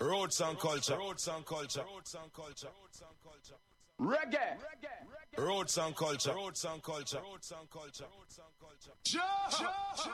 Roots and culture. Roots and culture. Roots and culture. Reggae. Roots and culture. Roots and culture. Roots and culture. Roots and culture.